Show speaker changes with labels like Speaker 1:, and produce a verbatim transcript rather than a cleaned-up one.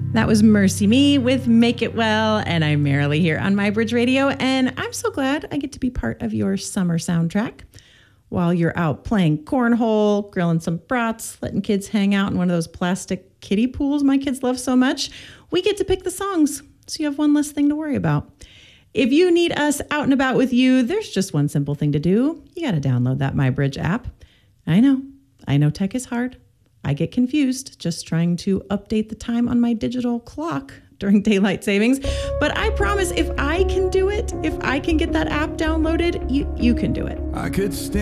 Speaker 1: That was Mercy Me with Make It Well, and I'm Marilee here on MyBridge Radio, and I'm so glad I get to be part of your summer soundtrack. While you're out playing cornhole, grilling some brats, letting kids hang out in one of those plastic kiddie pools my kids love so much, we get to pick the songs, so you have one less thing to worry about. If you need us out and about with you, there's just one simple thing to do. You got to download that MyBridge app. I know, I know tech is hard. I get confused just trying to update the time on my digital clock during daylight savings. But I promise if I can do it, if I can get that app downloaded, you, you can do it.
Speaker 2: I could stand